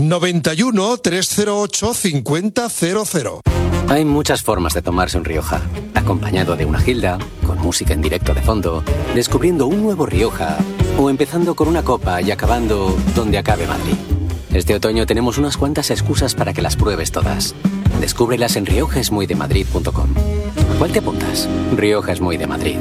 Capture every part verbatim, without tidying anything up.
noventa y uno, trescientos ocho, cincuenta cero cero. Hay muchas formas de tomarse un Rioja. Acompañado de una gilda, con música en directo de fondo, descubriendo un nuevo Rioja, o empezando con una copa y acabando donde acabe Madrid. Este otoño tenemos unas cuantas excusas para que las pruebes todas. Descúbrelas en rioja es muy de madrid punto com. ¿A cuál te apuntas? Rioja es muy de Madrid.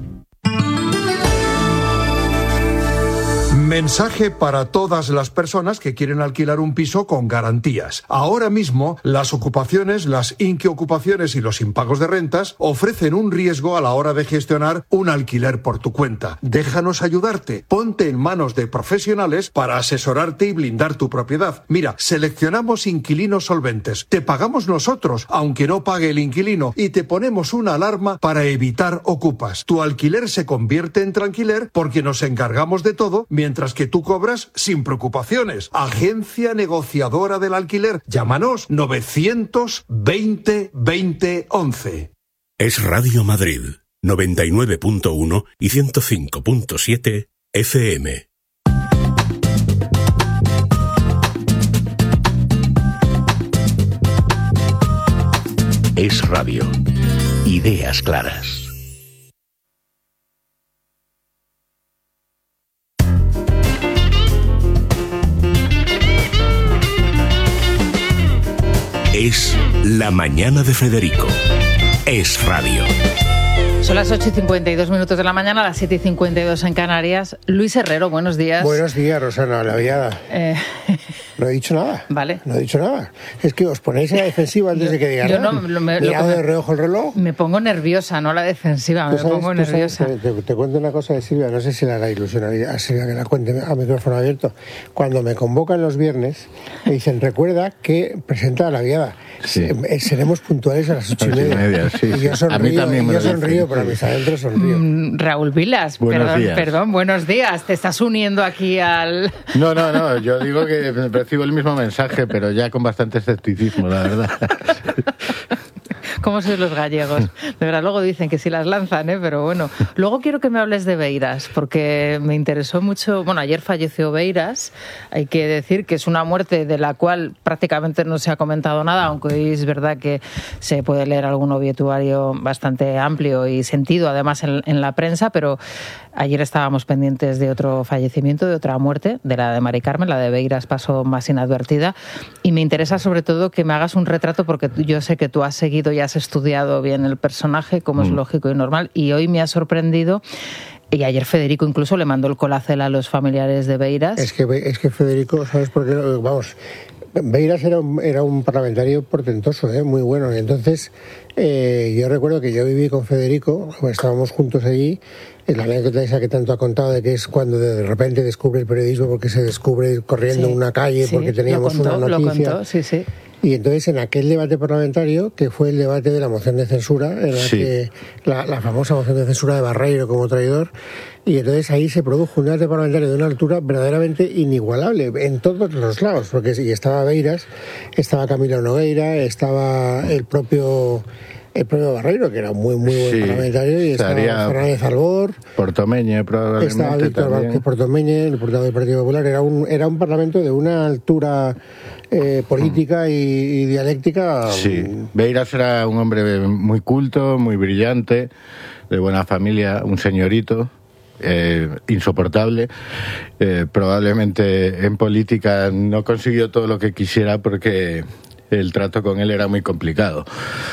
Mensaje para todas las personas que quieren alquilar un piso con garantías. Ahora mismo, las ocupaciones, las inquiocupaciones y los impagos de rentas ofrecen un riesgo a la hora de gestionar un alquiler por tu cuenta. Déjanos ayudarte. Ponte en manos de profesionales para asesorarte y blindar tu propiedad. Mira, seleccionamos inquilinos solventes. Te pagamos nosotros, aunque no pague el inquilino, y te ponemos una alarma para evitar ocupas. Tu alquiler se convierte en tranquiler porque nos encargamos de todo, mientras que tú cobras sin preocupaciones. Agencia negociadora del alquiler. Llámanos novecientos veinte veinte once. Es Radio Madrid, noventa y nueve punto uno y ciento cinco punto siete F M. Es Radio. Ideas claras. Es La Mañana de Federico. Es Radio. Son las ocho y cincuenta y dos minutos de la mañana, las siete y cincuenta y dos en Canarias. Luis Herrero, buenos días. Buenos días, Rosana, la viada. Eh... No he dicho nada. Vale. No he dicho nada. Es que os ponéis en la defensiva antes yo, de que diga yo nada. No, lo, me, Mirado lo, de reojo el reloj. Me pongo nerviosa, no la defensiva, me sabes, pongo nerviosa. Sabes, te, te cuento una cosa de Silvia, no sé si le hará ilusión a Silvia que la cuente a micrófono abierto. Cuando me convocan los viernes, me dicen, recuerda que presenta a la viada. Sí. Seremos puntuales a las ocho y media. media sí, y yo sonrío, a mí también me yo sonrío pero a mis adentros sonrío. Mm, Raúl Vilas, buenos perdón, días. perdón, buenos días. Te estás uniendo aquí al... No, no, no, yo digo que recibo el mismo mensaje, pero ya con bastante escepticismo, la verdad. ¿Cómo sois los gallegos? De verdad, luego dicen que sí las lanzan, ¿eh? Pero bueno. Luego quiero que me hables de Beiras, porque me interesó mucho... Bueno, ayer falleció Beiras. Hay que decir que es una muerte de la cual prácticamente no se ha comentado nada, aunque es verdad que se puede leer algún obituario bastante amplio y sentido, además, en, en la prensa, pero ayer estábamos pendientes de otro fallecimiento, de otra muerte, de la de Mari Carmen. La de Beiras pasó más inadvertida. Y me interesa sobre todo que me hagas un retrato, porque yo sé que tú has seguido y has estudiado bien el personaje, como es lógico y normal, y hoy me ha sorprendido, y ayer Federico incluso le mandó el colacel a los familiares de Beiras. Es que, es que Federico, ¿sabes por qué? Vamos, Beiras era un, era un parlamentario portentoso, ¿eh? Muy bueno, y entonces eh, yo recuerdo que yo viví con Federico, estábamos juntos allí, en la anécdota esa que tanto ha contado, de que es cuando de repente descubre el periodismo, porque se descubre corriendo en sí, una calle, sí, porque teníamos contó, una noticia. Lo contó, sí, sí. Y entonces en aquel debate parlamentario, que fue el debate de la moción de censura, en la sí. que la, la famosa moción de censura de Barreiro como traidor, y entonces ahí se produjo un debate parlamentario de una altura verdaderamente inigualable en todos los lados, porque y estaba Beiras, estaba Camilo Nogueira, estaba el propio el propio Barreiro, que era un muy muy buen sí, parlamentario, y estaba Fernández Albor, Portomeñe probablemente, estaba Víctor Vázquez Portomeñe, el diputado del Partido Popular. Era un era un parlamento de una altura eh, política y, y dialéctica. Sí, Beiras era un hombre muy culto, muy brillante, de buena familia, un señorito. Eh, insoportable, eh, probablemente en política no consiguió todo lo que quisiera porque el trato con él era muy complicado,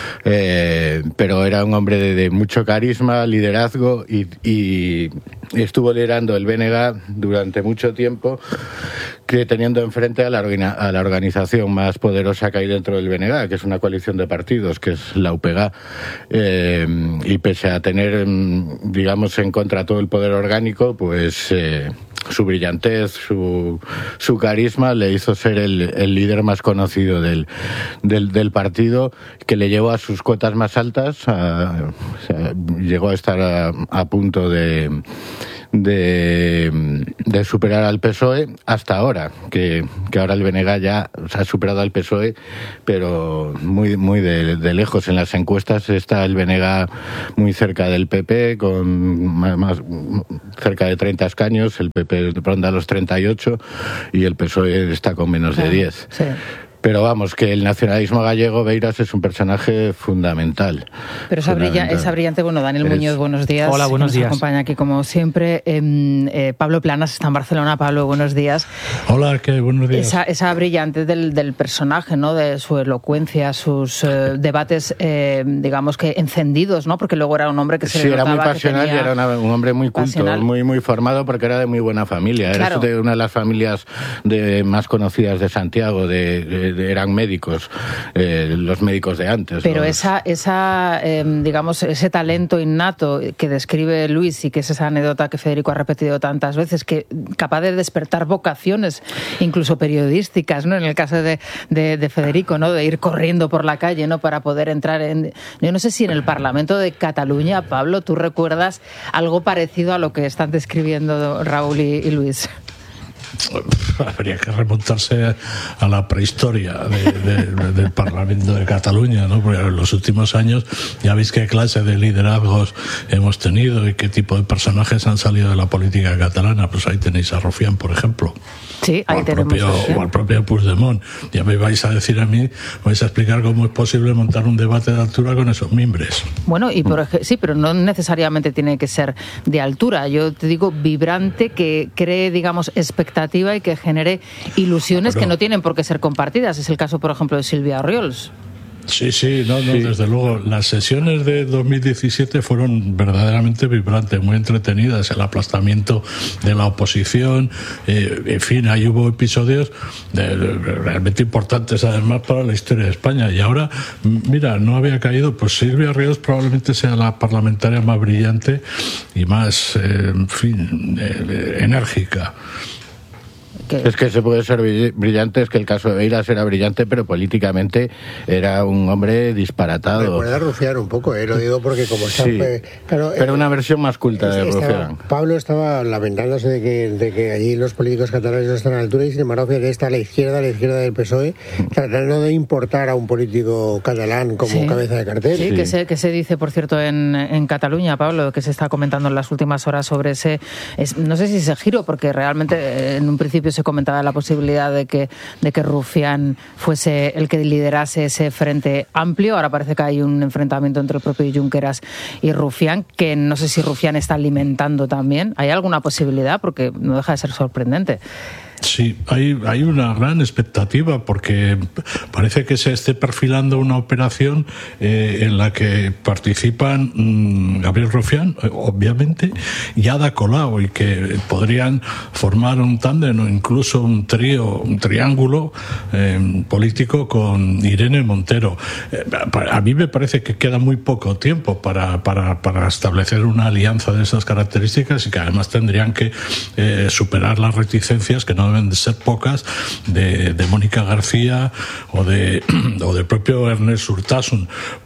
eh, pero era un hombre de, de mucho carisma, liderazgo y, y estuvo liderando el B N G durante mucho tiempo, que teniendo enfrente a la, a la organización más poderosa que hay dentro del B N G, que es una coalición de partidos, que es la U P G, eh, y pese a tener, digamos, en contra todo el poder orgánico, pues eh, su brillantez, su, su carisma le hizo ser el, el líder más conocido del, del, del partido, que le llevó a sus cotas más altas, a, o sea, llegó a estar a, a punto de de, de superar al P S O E hasta ahora, que, que ahora el B N G ya se ha superado al P S O E, pero muy, muy de, de lejos. En las encuestas está el B N G muy cerca del P P, con más, más cerca de treinta escaños, el P P ronda los treinta y ocho y el P S O E está con menos de diez. Sí. Pero vamos, que el nacionalismo gallego, Beiras es un personaje fundamental. Pero esa, fundamental. Brilla, esa brillante, bueno, Daniel Eres... Muñoz, buenos días. Hola, buenos nos días. Nos acompaña aquí como siempre. Eh, eh, Pablo Planas está en Barcelona. Pablo, buenos días. Hola, ¿qué? Buenos días. Esa, esa brillante del, del personaje, ¿no? De su elocuencia, sus eh, debates, eh, digamos que encendidos, ¿no? Porque luego era un hombre que se sí, le era muy pasional tenía... y era una, un hombre muy culto, pasional. muy muy formado porque era de muy buena familia. Claro. Era de una de las familias de, más conocidas de Santiago, de, de, de eran médicos. Eh, los médicos de antes. Pero los... esa, esa eh, digamos, ese talento innato que describe Luis y que es esa anécdota que Federico ha repetido tantas veces, que capaz de despertar vocaciones, incluso periodísticas, ¿no? En el caso de, de, de Federico, ¿no? De ir corriendo por la calle, ¿no? Para poder entrar en... Yo no sé si en el Parlamento de Cataluña, Pablo, ¿tú recuerdas algo parecido a lo que están describiendo Raúl y, y Luis? Habría que remontarse a la prehistoria de, de, del Parlamento de Cataluña, ¿no? Porque en los últimos años ya veis qué clase de liderazgos hemos tenido y qué tipo de personajes han salido de la política catalana. Pues ahí tenéis a Rufián, por ejemplo. Sí, ahí o al tenemos propio, o al propio Puigdemont. Ya me vais a decir a mí, vais a explicar cómo es posible montar un debate de altura con esos mimbres. Bueno, y por ej- sí, pero no necesariamente tiene que ser de altura. Yo te digo vibrante, que cree, digamos, expectativa y que genere ilusiones Pero... que no tienen por qué ser compartidas. Es el caso, por ejemplo, de Silvia Orriols. Sí, sí, no, no, Sí. desde luego. Las sesiones de dos mil diecisiete fueron verdaderamente vibrantes, muy entretenidas. El aplastamiento de la oposición, eh, en fin, ahí hubo episodios de, de, realmente importantes, además, para la historia de España. Y ahora, mira, no había caído, pues Silvia Ríos probablemente sea la parlamentaria más brillante y más, eh, en fin, eh, enérgica. Que... Es que se puede ser brillante, es que el caso de Beiras era brillante, pero políticamente era un hombre disparatado. Recuerda a Rufián un poco, eh, lo digo porque como está... Sí, eh, claro, pero eh, una versión más culta de estaba, Rufián. Pablo estaba lamentándose de que, de que allí los políticos catalanes no están a la altura y sin embargo fíjate, está a la izquierda, a la izquierda del P S O E, tratando de importar a un político catalán como Sí. cabeza de cartel. Sí, Sí. Que, se, que se dice, por cierto, en, en Cataluña, Pablo, que se está comentando en las últimas horas sobre ese, es, no sé si ese giro, porque realmente eh, en un principio se comentaba la posibilidad de que, de que Rufián fuese el que liderase ese frente amplio. Ahora parece que hay un enfrentamiento entre el propio Junqueras y Rufián, que no sé si Rufián está alimentando también. ¿Hay alguna posibilidad? Porque no deja de ser sorprendente. Sí, hay, hay una gran expectativa porque parece que se esté perfilando una operación eh, en la que participan mmm, Gabriel Rufián, obviamente, y Ada Colau, y que podrían formar un tándem o incluso un trío, un triángulo eh, político con Irene Montero. Eh, a mí me parece que queda muy poco tiempo para, para, para establecer una alianza de esas características y que además tendrían que eh, superar las reticencias que no deben de ser pocas de, de Mónica García o de o del propio Ernest Urtasun.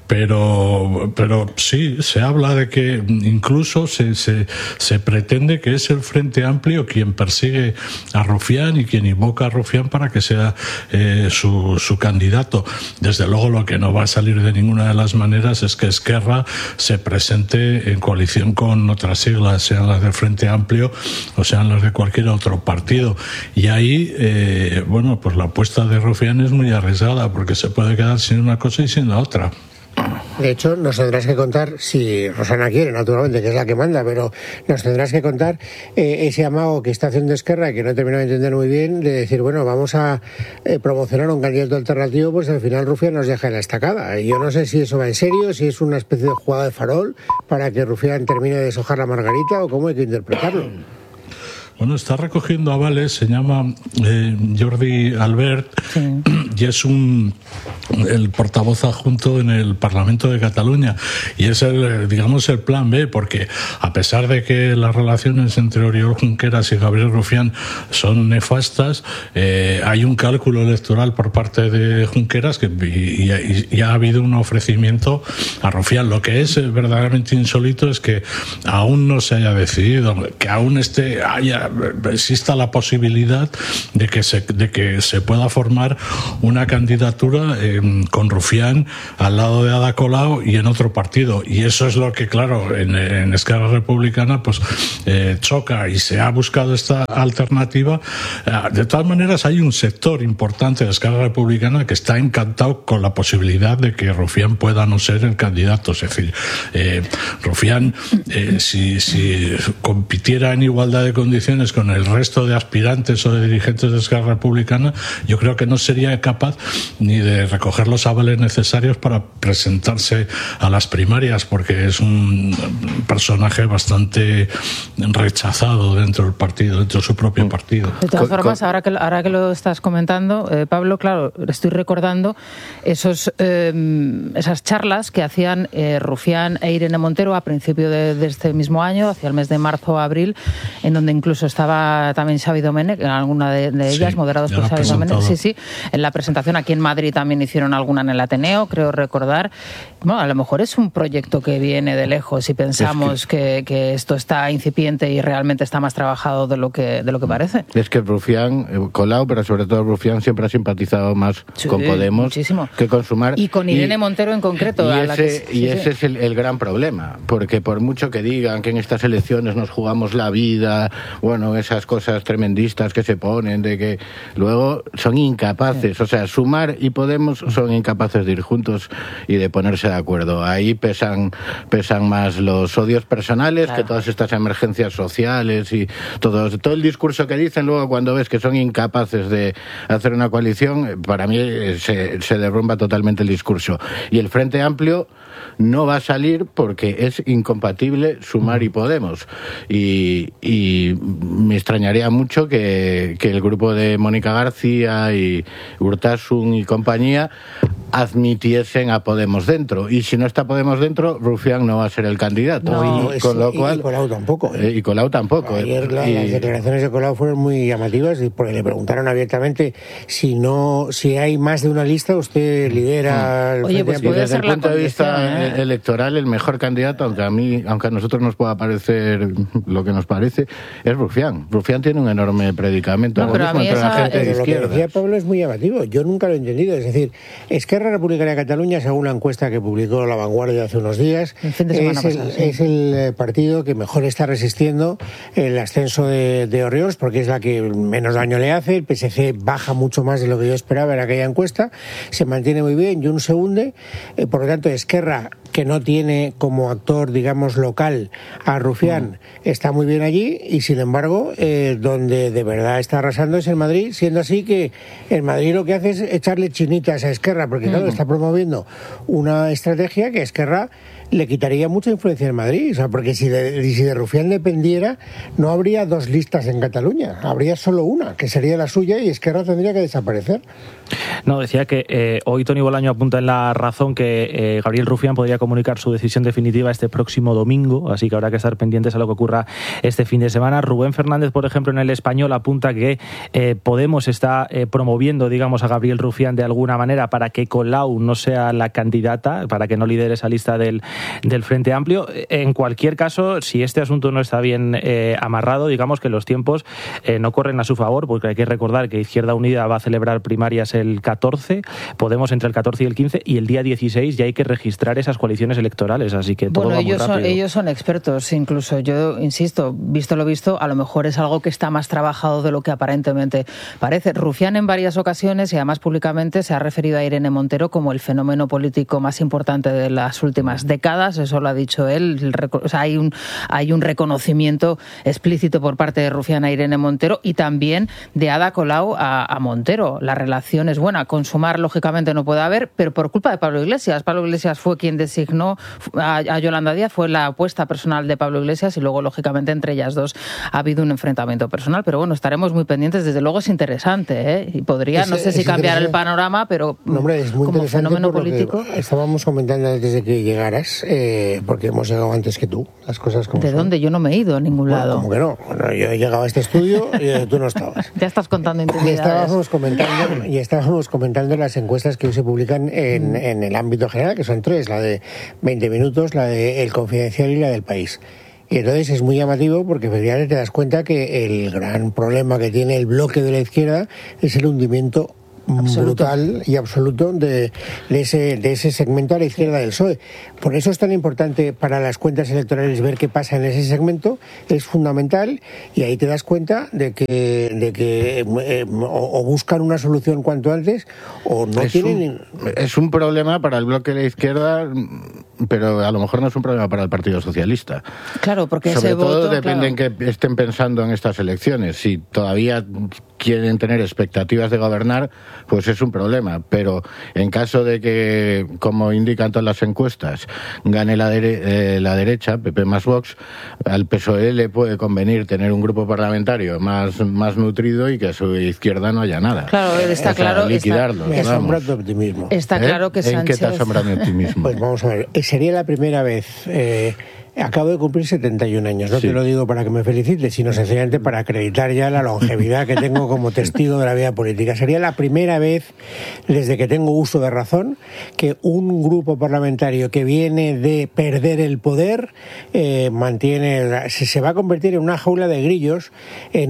Pero, pero sí, se habla de que incluso se, se, se pretende que es el Frente Amplio quien persigue a Rufián y quien invoca a Rufián para que sea eh, su, su candidato. Desde luego lo que no va a salir de ninguna de las maneras es que Esquerra se presente en coalición con otras siglas, sean las del Frente Amplio o sean las de cualquier otro partido. Y ahí, eh, bueno, pues la apuesta de Rufián es muy arriesgada porque se puede quedar sin una cosa y sin la otra. De hecho, nos tendrás que contar, si Rosana quiere, naturalmente, que es la que manda, pero nos tendrás que contar eh, ese amago que está haciendo Esquerra, que no he terminado de entender muy bien, de decir, bueno, vamos a eh, promocionar un candidato alternativo, pues al final Rufián nos deja en la estacada. Y yo no sé si eso va en serio, si es una especie de jugada de farol para que Rufián termine de deshojar la margarita o cómo hay que interpretarlo. Bueno, está recogiendo avales, se llama eh, Jordi Albert, sí. Y es un el portavoz adjunto en el Parlamento de Cataluña, y es el, digamos, el plan B, porque a pesar de que las relaciones entre Oriol Junqueras y Gabriel Rufián son nefastas, eh, hay un cálculo electoral por parte de Junqueras que, y, y, y ha habido un ofrecimiento a Rufián. Lo que es verdaderamente insólito es que aún no se haya decidido, que aún esté, haya, exista la posibilidad de que se, de que se pueda formar una candidatura eh, con Rufián al lado de Ada Colau y en otro partido. Y eso es lo que, claro, en, en Esquerra Republicana pues eh, choca, y se ha buscado esta alternativa. De todas maneras, hay un sector importante de Esquerra Republicana que está encantado con la posibilidad de que Rufián pueda no ser el candidato. Es decir, eh, Rufián, eh, si, si compitiera en igualdad de condiciones con el resto de aspirantes o de dirigentes de Esquerra Republicana, yo creo que no sería capaz ni de recoger los avales necesarios para presentarse a las primarias, porque es un personaje bastante rechazado dentro del partido, dentro de su propio partido. De todas formas, ahora que, ahora que lo estás comentando, eh, Pablo, claro, estoy recordando esos, eh, esas charlas que hacían eh, Rufián e Irene Montero a principio de, de este mismo año, hacia el mes de marzo o abril, en donde incluso estaba también Xavi Domènech, en alguna de, de ellas, sí, moderados por Xavi Domènech. Sí, sí. En la presentación aquí en Madrid también hicieron alguna en el Ateneo, creo recordar. Bueno, a lo mejor es un proyecto que viene de lejos y pensamos es que... Que, que esto está incipiente y realmente está más trabajado de lo que, de lo que parece. Es que Rufián, Colau, pero sobre todo Rufián, siempre ha simpatizado más sí, con Podemos muchísimo. que con Sumar. Y con Irene y, Montero en concreto. Y a ese, la que, y sí, ese sí. es el, el gran problema, porque por mucho que digan que en estas elecciones nos jugamos la vida, bueno, esas cosas tremendistas que se ponen, de que luego son incapaces, sí. o sea, Sumar y Podemos son incapaces de ir juntos y de ponerse de acuerdo. Ahí pesan, pesan más los odios personales, claro, que todas estas emergencias sociales y todo, todo el discurso que dicen. Luego, cuando ves que son incapaces de hacer una coalición, para mí se, se derrumba totalmente el discurso. Y el Frente Amplio no va a salir porque es incompatible Sumar y Podemos. Y, y me extrañaría mucho que, que el grupo de Mónica García y Urtasun y compañía admitiesen a Podemos dentro. Y si no está Podemos dentro, Rufián no va a ser el candidato. No, y, es, con lo y, cual, y Colau tampoco. Eh, y Colau tampoco. Ayer la, y, las declaraciones de Colau fueron muy llamativas, porque le preguntaron abiertamente si no, si hay más de una lista, usted lidera. Oye, el pues Frente y desde el punto de vista ¿eh? electoral, el mejor candidato, aunque a mí, aunque a nosotros nos pueda parecer lo que nos parece, es Rufián. Rufián tiene un enorme predicamento no, ahora mismo entre esa, la gente de Lo izquierda. que decía Pablo es muy llamativo. Yo nunca lo he entendido. Es decir, Esquerra Republicana de Cataluña, según una encuesta que publicó La Vanguardia hace unos días, el fin de semana es, el, pasado, sí. es el partido que mejor está resistiendo el ascenso de, de Oriols, porque es la que menos daño le hace. El P S C baja mucho más de lo que yo esperaba en aquella encuesta, se mantiene muy bien, Junts se hunde. Eh, por lo tanto, Esquerra, que no tiene como actor, digamos, local a Rufián, mm. está muy bien allí, y sin embargo, eh, donde de verdad está arrasando es en Madrid, siendo así que en Madrid lo que hace es echarle chinitas a Esquerra, porque claro, mm. está promoviendo una estrategia que Esquerra le quitaría mucha influencia en Madrid, o sea, porque si de, si de Rufián dependiera, no habría dos listas en Cataluña, habría solo una, que sería la suya, y Esquerra tendría que desaparecer. No, decía que eh, hoy Toni Bolaño apunta en La Razón que eh, Gabriel Rufián podría comunicar su decisión definitiva este próximo domingo, así que habrá que estar pendientes a lo que ocurra este fin de semana. Rubén Fernández, por ejemplo, en El Español apunta que eh, Podemos está eh, promoviendo, digamos, a Gabriel Rufián de alguna manera para que Colau no sea la candidata, para que no lidere esa lista del del Frente Amplio. En cualquier caso, si este asunto no está bien eh, amarrado, digamos que los tiempos eh, no corren a su favor, porque hay que recordar que Izquierda Unida va a celebrar primarias el catorce, Podemos entre el catorce y el quince, y el día dieciséis ya hay que registrar esas coaliciones electorales, así que todo bueno, va muy ellos rápido. Son, ellos son expertos, incluso. Yo insisto, visto lo visto, a lo mejor es algo que está más trabajado de lo que aparentemente parece. Rufián en varias ocasiones, y además públicamente, se ha referido a Irene Montero como el fenómeno político más importante de las últimas décadas. Eso lo ha dicho él. O sea, hay un, hay un reconocimiento explícito por parte de Rufián a Irene Montero, y también de Ada Colau a, a Montero. La relación es buena. Con Sumar, lógicamente, no puede haber, pero por culpa de Pablo Iglesias. Pablo Iglesias fue quien designa designó a, a Yolanda Díaz fue la apuesta personal de Pablo Iglesias y luego, lógicamente, entre ellas dos ha habido un enfrentamiento personal. Pero bueno, estaremos muy pendientes. Desde luego es interesante, ¿eh? Y podría, es, no sé si cambiar el panorama, pero no, hombre, es muy como fenómeno por político. Estábamos comentando antes de que llegaras, eh, porque hemos llegado antes que tú, las cosas como ¿De son. dónde? Yo no me he ido a ningún bueno, lado. Como que no. Bueno, yo he llegado a este estudio y tú no estabas. Ya estás contando intimidades. Y estábamos comentando, y estábamos comentando las encuestas que hoy se publican en, mm. en el ámbito general, que son tres, la de veinte minutos, la de El Confidencial y la del País. Y entonces es muy llamativo porque efectivamente te das cuenta que el gran problema que tiene el bloque de la izquierda es el hundimiento absoluto. brutal y absoluto de, de, ese, de ese segmento a la izquierda del P S O E. Por eso es tan importante para las cuentas electorales ver qué pasa en ese segmento, es fundamental, y ahí te das cuenta de que, de que eh, o, o buscan una solución cuanto antes o no es tienen... Un, es un problema para el bloque de la izquierda, pero a lo mejor no es un problema para el Partido Socialista. Claro, porque sobre ese todo voto, depende claro. en que estén pensando en estas elecciones. Si todavía quieren tener expectativas de gobernar, pues es un problema. Pero en caso de que, como indican todas las encuestas, gane la, dere- eh, la derecha, P P más Vox, al P S O E le puede convenir tener un grupo parlamentario más, más nutrido y que a su izquierda no haya nada. Claro, está o sea, claro. liquidarlos. Me asombra tu optimismo. Está ¿Eh? claro que ¿En Sánchez... qué te asombra mi optimismo? Pues vamos a ver, sería la primera vez... Eh, Acabo de cumplir setenta y un años, no sí. te lo digo para que me felicites, sino sencillamente para acreditar ya la longevidad que tengo como testigo de la vida política. Sería la primera vez, desde que tengo uso de razón, que un grupo parlamentario que viene de perder el poder eh, mantiene, se, se va a convertir en una jaula de grillos, en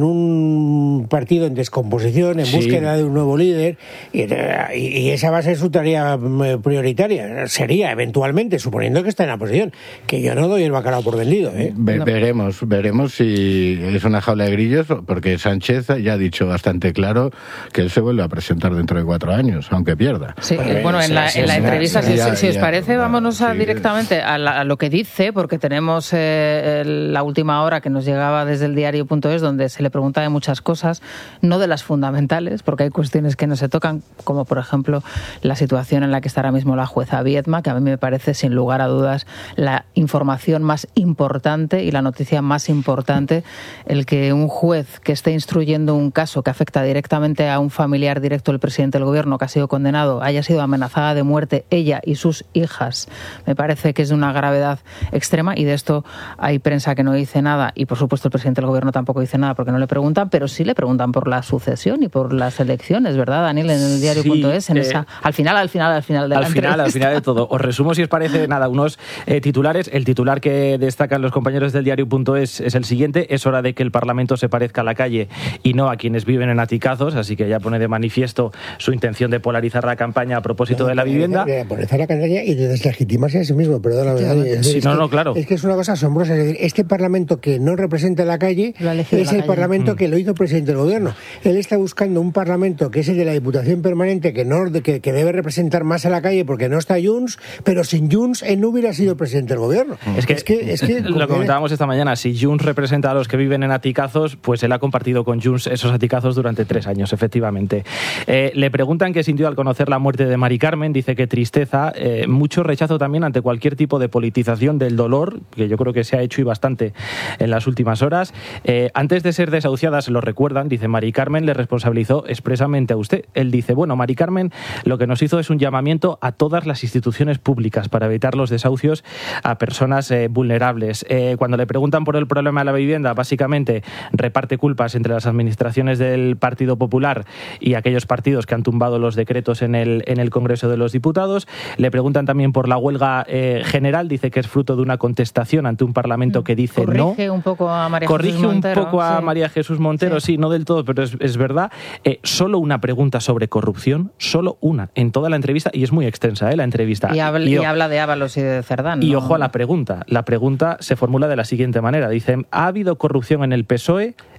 un partido en descomposición, en sí. búsqueda de un nuevo líder, y, y esa va a ser su tarea prioritaria. Sería, eventualmente, suponiendo que está en la posición, que yo no doy el bacalao por vendido, ¿eh? Ve- No. Veremos, veremos si es una jaula de grillos, porque Sánchez ya ha dicho bastante claro que él se vuelve a presentar dentro de cuatro años, aunque pierda. Sí, Bueno, bueno, en la, sí, en la sí, entrevista, sí, si, ya, si os ya, parece, ya, vámonos a sí, directamente a, la- a lo que dice, porque tenemos eh, el- la última hora que nos llegaba desde el diario punto es, donde se le pregunta de muchas cosas, no de las fundamentales, porque hay cuestiones que no se tocan, como por ejemplo la situación en la que está ahora mismo la jueza Viedma, que a mí me parece, sin lugar a dudas, la información más importante y la noticia más importante, el que un juez que esté instruyendo un caso que afecta directamente a un familiar directo del presidente del gobierno que ha sido condenado, haya sido amenazada de muerte ella y sus hijas, me parece que es de una gravedad extrema, y de esto hay prensa que no dice nada, y por supuesto el presidente del gobierno tampoco dice nada porque no le preguntan, pero sí le preguntan por la sucesión y por las elecciones, ¿verdad, Daniel? En el diario punto es, en eh, esa, al final, al final, al final de al la final, entrevista. al final de todo. Os resumo, si os parece, nada, unos eh, titulares. El titular que destacan los compañeros del diario punto es es el siguiente: es hora de que el Parlamento se parezca a la calle y no a quienes viven en aticazos, así que ya pone de manifiesto su intención de polarizar la campaña a propósito no, de la vivienda. De polarizar la campaña y de deslegitimarse a sí mismo, perdóname. Sí, no, que, no, claro. Es que es una cosa asombrosa, es decir, este Parlamento que no representa la calle la es el calle. Parlamento mm. que lo hizo el presidente del gobierno. Él está buscando un Parlamento que es el de la Diputación Permanente, que no que, que debe representar más a la calle porque no está Junts, pero sin Junts él no hubiera sido presidente del gobierno. Es que, es que, es que lo comentábamos esta mañana, si Junts representa a los que viven en aticazos, pues él ha compartido con Junts esos aticazos durante tres años, efectivamente. Eh, le preguntan qué sintió al conocer la muerte de Mari Carmen, dice que tristeza, eh, mucho rechazo también ante cualquier tipo de politización del dolor, que yo creo que se ha hecho y bastante en las últimas horas. Eh, antes de ser desahuciada, se lo recuerdan, dice, Mari Carmen le responsabilizó expresamente a usted. Él dice, bueno, Mari Carmen lo que nos hizo es un llamamiento a todas las instituciones públicas para evitar los desahucios a personas eh, vulnerables. Eh, cuando le preguntan por el problema de la vivienda, básicamente reparte culpas entre las administraciones del Partido Popular y aquellos partidos que han tumbado los decretos en el, en el Congreso de los Diputados. Le preguntan también por la huelga eh, general, dice que es fruto de una contestación ante un Parlamento que dice Corrige no. Corrige un poco a María Corrige Jesús Montero. un poco a sí. María Jesús Montero, sí, sí no del todo, pero es, es verdad. Eh, solo una pregunta sobre corrupción, solo una, en toda la entrevista, y es muy extensa, ¿eh? La entrevista. Y habla, y, y habla de Ábalos y de Cerdán. Y ¿no? ojo a la pregunta. La pregunta se formula de la siguiente manera. Dicen, ¿ha habido corrupción en el P S O E?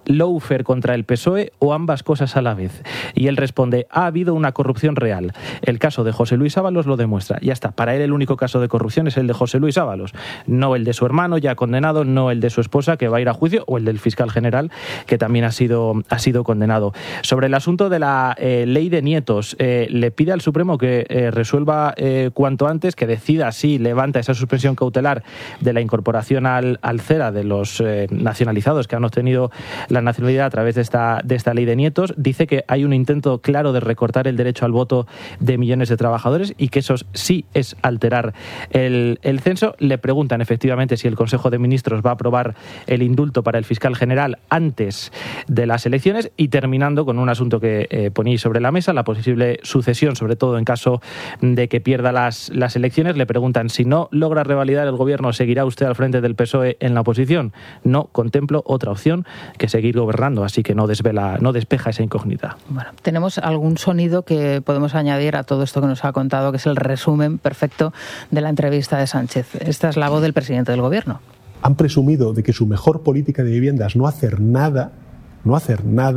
lawfare contra el P S O E o ambas cosas a la vez. Y él responde, ha habido una corrupción real. El caso de José Luis Ábalos lo demuestra. Ya está, para él el único caso de corrupción es el de José Luis Ábalos, no el de su hermano ya condenado, no el de su esposa que va a ir a juicio o el del fiscal general que también ha sido, ha sido condenado. Sobre el asunto de la eh, ley de nietos, eh, le pide al Supremo que eh, resuelva eh, cuanto antes, que decida si levanta esa suspensión cautelar de la incorporación al, al CERA de los eh, nacionalizados que han obtenido la nacionalidad a través de esta, de esta ley de nietos. Dice que hay un intento claro de recortar el derecho al voto de millones de trabajadores y que eso sí es alterar el, el censo. Le preguntan efectivamente si el Consejo de Ministros va a aprobar el indulto para el fiscal general antes de las elecciones, y terminando con un asunto que eh, ponéis sobre la mesa, la posible sucesión, sobre todo en caso de que pierda las, las elecciones. Le preguntan si no logra revalidar el gobierno, ¿seguirá usted al frente del P S O E en la oposición? No contemplo otra opción que seguir gobernando, así que no desvela, no despeja esa incógnita. Bueno, tenemos algún sonido que podemos añadir a todo esto que nos ha contado, que es el resumen perfecto de la entrevista de Sánchez. Esta es la voz del presidente del gobierno. Han presumido de que su mejor política de vivienda es no hacer nada, no hacer nada.